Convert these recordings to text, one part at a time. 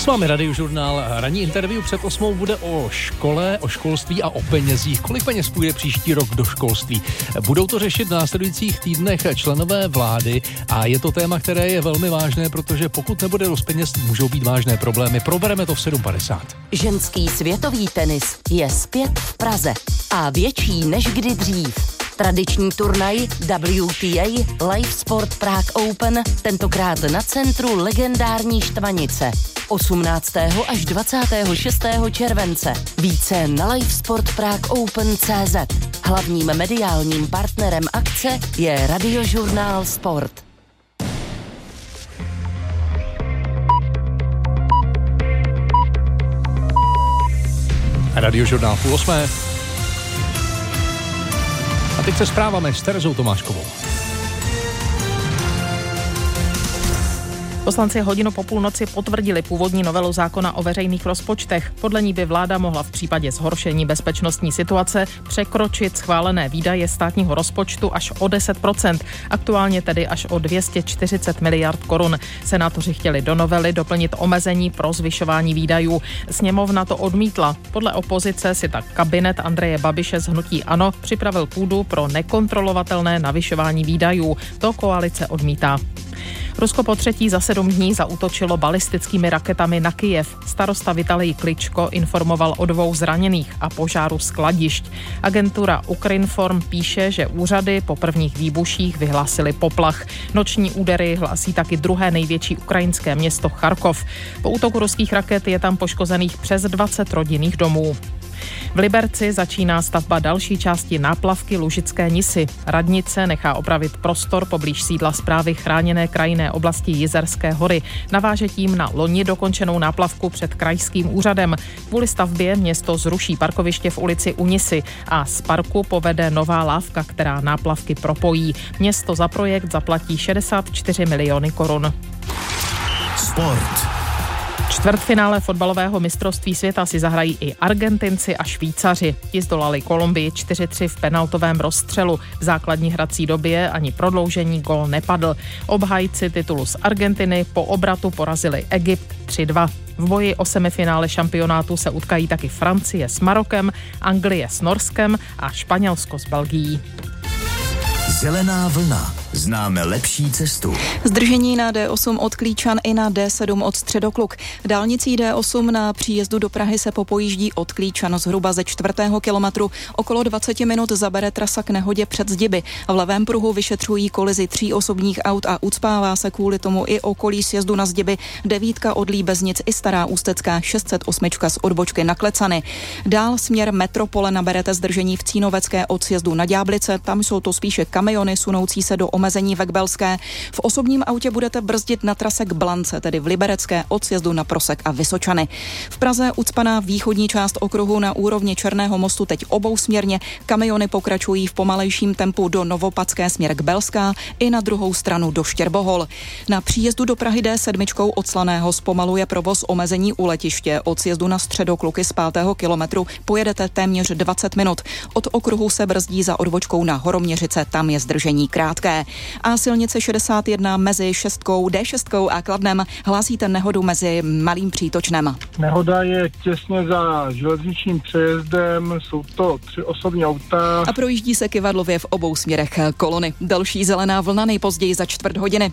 S vámi Radiožurnál. Ranní interview před 8 bude o škole, o školství a o penězích. Kolik peněz půjde příští rok do školství? Budou to řešit v následujících týdnech členové vlády a je to téma, které je velmi vážné, protože pokud nebude dost peněz, můžou být vážné problémy. Probereme to v 7:50. Ženský světový tenis je zpět v Praze a větší než kdy dřív. Tradiční turnaj WTA Live Sport Prague Open, tentokrát na centru legendární Štvanice. 18. až 26. července. Více na livesportpragueopen.cz. Hlavním mediálním partnerem akce je Radiožurnál Sport. Radiožurnál 7:30. A teď se zprávami s Terezou Tomáškovou. Poslanci hodinu po půlnoci potvrdili původní novelu zákona o veřejných rozpočtech. Podle ní by vláda mohla v případě zhoršení bezpečnostní situace překročit schválené výdaje státního rozpočtu až o 10%, aktuálně tedy až o 240 miliard korun. Senátoři chtěli do novely doplnit omezení pro zvyšování výdajů. Sněmovna to odmítla. Podle opozice si tak kabinet Andreje Babiše z hnutí ANO připravil půdu pro nekontrolovatelné navyšování výdajů. To koalice odmítá. Rusko po třetí za 7 dní zaútočilo balistickými raketami na Kyjev. Starosta Vitalij Kličko informoval o 2 zraněných a požáru skladišť. Agentura Ukrinform píše, že úřady po prvních výbuších vyhlásily poplach. Noční údery hlásí taky druhé největší ukrajinské město Charkov. Po útoku ruských raket je tam poškozených přes 20 rodinných domů. V Liberci začíná stavba další části náplavky Lužické Nisy. Radnice nechá opravit prostor poblíž sídla správy chráněné krajinné oblasti Jizerské hory. Naváže tím na loni dokončenou náplavku před krajským úřadem. Kvůli stavbě město zruší parkoviště v ulici u Nisy a z parku povede nová lávka, která náplavky propojí. Město za projekt zaplatí 64 miliony korun. Sport. Čtvrtfinále fotbalového mistrovství světa si zahrají i Argentinci a Švýcaři. Ti zdolali Kolumbii 4-3 v penaltovém rozstřelu. V základní hrací době ani prodloužení gól nepadl. Obhájci titulu z Argentiny po obratu porazili Egypt 3-2. V boji o semifinále šampionátu se utkají taky Francie s Marokem, Anglie s Norskem a Španělsko s Belgií. Zelená vlna. Známe lepší cestu. Zdržení na D8 od Klíčan i na D7 od Středokluk. Dálnicí D8 na příjezdu do Prahy se popojíždí od Klíčan zhruba ze 4. kilometru. Okolo 20 minut zabere trasa k nehodě před Zdiby. V levém pruhu vyšetřují kolizi 3 osobních aut a ucpává se kvůli tomu i okolí sjezdu na Zdiby. 9 od Líbeznic i Stará Ústecká 608 z odbočky na Klecany. Dál směr metropole naberete zdržení v Cínovecké od sjezdu na Ďáblice. Tam jsou to spíše kamiony sunoucí se do omezení ve Kbelské. V osobním autě budete brzdit na trase k Blance, tedy v Liberecké od sjezdu na Prosek a Vysočany. V Praze ucpaná východní část okruhu na úrovni Černého mostu teď obousměrně. Kamiony pokračují v pomalejším tempu do Novopadské směr k Belská i na druhou stranu do Štěrbohol. Na příjezdu do Prahy D7 od Slaného zpomaluje provoz omezení u letiště. Od sjezdu na Středokluky z 5. kilometru pojedete téměř 20 minut. Od okruhu se brzdí za odbočkou na Horoměřice, tam je zdržení krátké. A silnice 61 mezi 6, D6 a Kladnem hlásíte nehodu mezi Malým Přítočnem. Nehoda je těsně za železničním přejezdem, jsou to 3 osobní auta. A projíždí se kyvadlově v obou směrech kolony. Další zelená vlna nejpozději za 4 hodiny.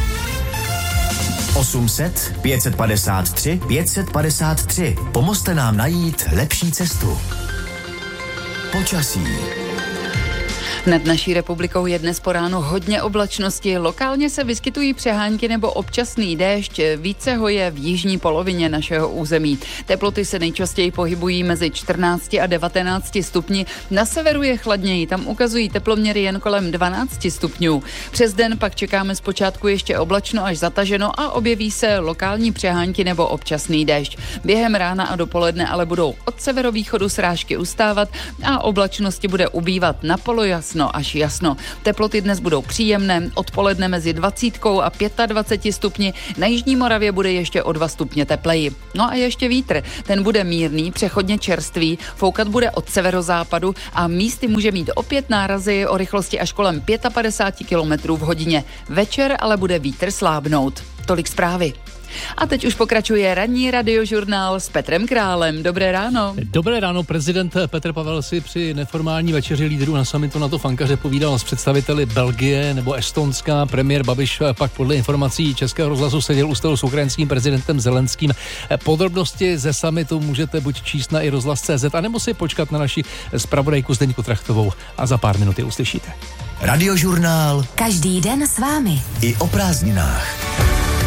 800 553 553. Pomozte nám najít lepší cestu. Počasí. Nad naší republikou je dnes po ránu hodně oblačnosti, lokálně se vyskytují přehánky nebo občasný déšť, více ho je v jižní polovině našeho území. Teploty se nejčastěji pohybují mezi 14 a 19 stupni, na severu je chladněji, tam ukazují teploměry jen kolem 12 stupňů. Přes den pak čekáme zpočátku ještě oblačno až zataženo a objeví se lokální přehánky nebo občasný déšť. Během rána a dopoledne ale budou od severovýchodu srážky ustávat a oblačnosti bude ubývat na polojasno až jasno. Teploty dnes budou příjemné, odpoledne mezi 20 a 25 stupni, na jižní Moravě bude ještě o 2 stupně tepleji. No a ještě vítr, ten bude mírný, přechodně čerstvý, foukat bude od severozápadu a místy může mít opět nárazy o rychlosti až kolem 55 km v hodině. Večer ale bude vítr slábnout. Tolik zprávy. A teď už pokračuje ranní radiožurnál s Petrem Králem. Dobré ráno. Dobré ráno. Prezident Petr Pavel si při neformální večeři lídrů na summitu NATO v Ankaře povídal s představiteli Belgie nebo Estonska. Premiér Babiš pak podle informací Českého rozhlasu seděl u stolu s ukrajinským prezidentem Zelenským. Podrobnosti ze summitu můžete buď číst na iRozhlas.cz, anebo si počkat na naši zpravodajku Zdeňku Trachtovou a za pár minut je uslyšíte. Radiožurnál. Každý den s vámi. I o prázdninách.